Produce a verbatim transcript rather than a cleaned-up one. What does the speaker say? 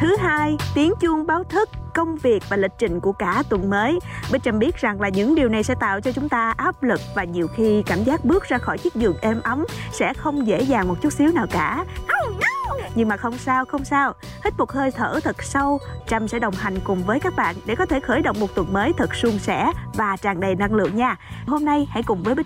Thứ hai, tiếng chuông báo thức, công việc và lịch trình của cả tuần mới. Bích Trâm biết rằng là những điều này sẽ tạo cho chúng ta áp lực và nhiều khi cảm giác bước ra khỏi chiếc giường êm ấm sẽ không dễ dàng một chút xíu nào cả. Nhưng mà không sao, không sao. Hít một hơi thở thật sâu, Trâm sẽ đồng hành cùng với các bạn để có thể khởi động một tuần mới thật suôn sẻ và tràn đầy năng lượng nha. Hôm nay hãy cùng với Bích